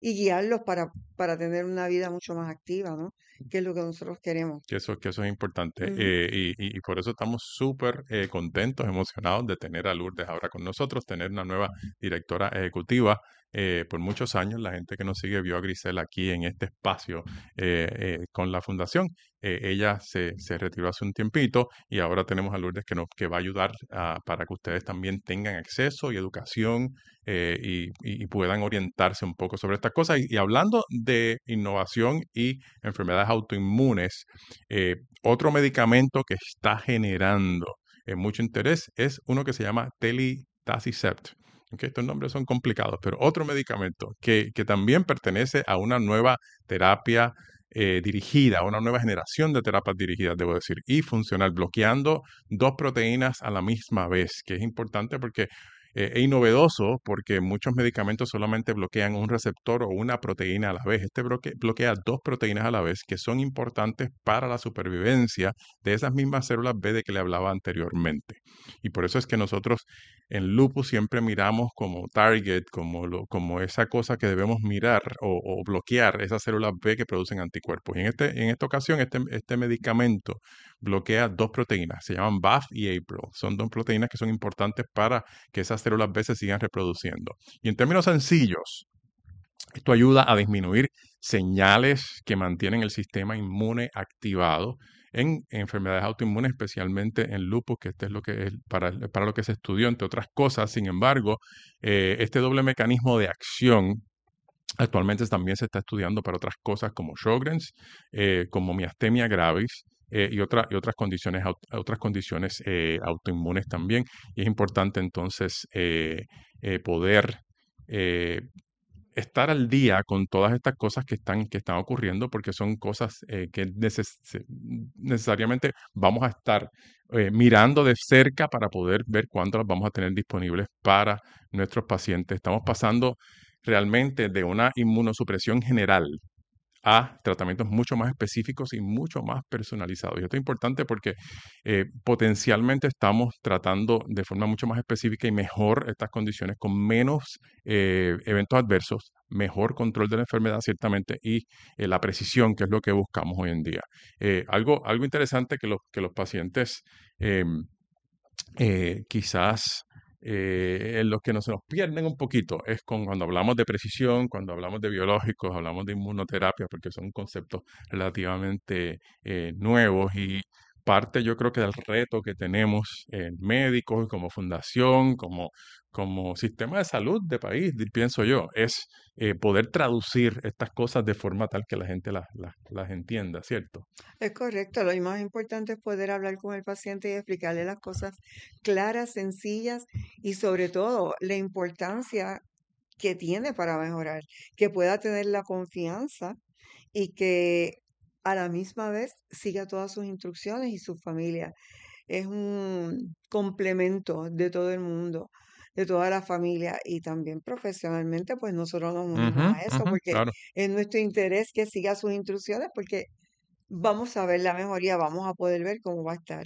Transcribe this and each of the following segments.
y guiarlos para tener una vida mucho más activa, ¿no? Que es lo que nosotros queremos. Que eso es importante. Ujú. Y por eso estamos súper contentos, emocionados de tener a Lourdes ahora con nosotros, tener una nueva directora ejecutiva. Por muchos años la gente que nos sigue vio a Grisela aquí en este espacio con la fundación. Ella se retiró hace un tiempito y ahora tenemos a Lourdes que va a ayudar para que ustedes también tengan acceso y educación y puedan orientarse un poco sobre estas cosas. Y hablando de innovación y enfermedades autoinmunes, otro medicamento que está generando mucho interés es uno que se llama telitacicept. Okay, estos nombres son complicados, pero otro medicamento que también pertenece a una nueva terapia dirigida, a una nueva generación de terapias dirigidas, debo decir, y funcional, bloqueando dos proteínas a la misma vez, que es importante porque es novedoso porque muchos medicamentos solamente bloquean un receptor o una proteína a la vez. Este bloquea dos proteínas a la vez que son importantes para la supervivencia de esas mismas células B de que le hablaba anteriormente. Y por eso es que nosotros en lupus siempre miramos como target, como esa cosa que debemos mirar o bloquear esas células B que producen anticuerpos. Y en esta ocasión, este medicamento bloquea dos proteínas, se llaman BAFF y APRIL. Son dos proteínas que son importantes para que esas células B se sigan reproduciendo. Y en términos sencillos, esto ayuda a disminuir señales que mantienen el sistema inmune activado en enfermedades autoinmunes, especialmente en lupus, que este es lo que es para lo que se estudió, entre otras cosas. Sin embargo, este doble mecanismo de acción actualmente también se está estudiando para otras cosas como Sjögren's, como miastenia gravis, otras condiciones autoinmunes también. Y es importante entonces poder eh, estar al día con todas estas cosas que están ocurriendo, porque son cosas que necesariamente vamos a estar mirando de cerca para poder ver cuándo las vamos a tener disponibles para nuestros pacientes. Estamos pasando realmente de una inmunosupresión general a tratamientos mucho más específicos y mucho más personalizados. Y esto es importante porque potencialmente estamos tratando de forma mucho más específica y mejor estas condiciones con menos eventos adversos, mejor control de la enfermedad ciertamente y la precisión, que es lo que buscamos hoy en día. Algo interesante que los pacientes quizás en los que se nos pierden un poquito es cuando hablamos de precisión, cuando hablamos de biológicos, hablamos de inmunoterapia, porque son conceptos relativamente nuevos y parte yo creo que del reto que tenemos médicos, como fundación, como sistema de salud de país, pienso yo, es poder traducir estas cosas de forma tal que la gente las entienda, ¿cierto? Es correcto, lo más importante es poder hablar con el paciente y explicarle las cosas claras, sencillas y sobre todo la importancia que tiene para mejorar, que pueda tener la confianza y que a la misma vez siga todas sus instrucciones y su familia. Es un complemento de todo el mundo, de toda la familia y también profesionalmente, pues nosotros nos unimos Ujú, a eso ujú, porque claro. es nuestro interés que siga sus instrucciones porque vamos a ver la mejoría, vamos a poder ver cómo va a estar.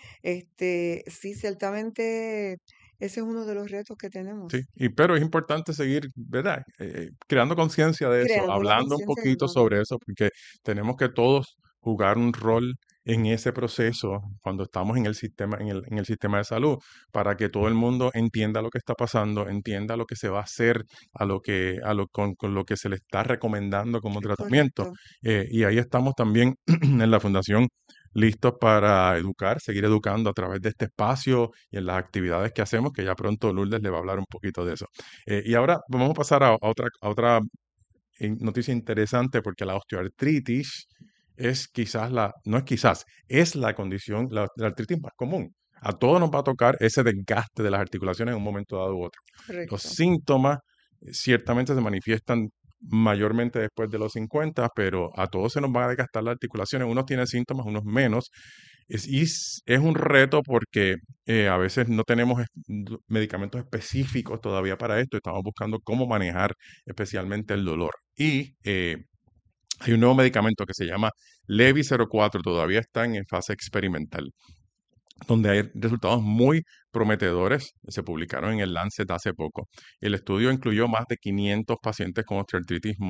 Sí, ciertamente ese es uno de los retos que Sí, tenemos, pero es importante seguir, ¿verdad? Creando conciencia de eso, creando la hablando un conciencia de poquito todo. sobre eso, porque tenemos que todos jugar un rol en ese proceso cuando estamos en el sistema de salud, para que todo el mundo entienda lo que está pasando, entienda lo que se va a hacer, con lo que se le está recomendando como Es tratamiento. correcto. Y ahí estamos también en la Fundación listos para educar, seguir educando a través de este espacio y en las actividades que hacemos, que ya pronto Lourdes le va a hablar un poquito de eso. Y ahora vamos a pasar a otra noticia interesante, porque la osteoartritis es quizás no es quizás, es la condición, la artritis más común. A todos nos va a tocar ese desgaste de las articulaciones en un momento dado u otro. Los Correcto. síntomas ciertamente se manifiestan mayormente después de los 50, pero a todos se nos van a desgastar las articulaciones. Unos tienen síntomas, unos menos. Y es un reto porque a veces no tenemos medicamentos específicos todavía para esto. Estamos buscando cómo manejar especialmente el dolor. Y hay un nuevo medicamento que se llama Levi 04, todavía está en fase experimental, donde hay resultados muy prometedores. Se publicaron en el Lancet hace poco. El estudio incluyó más de 500 pacientes con osteoartritis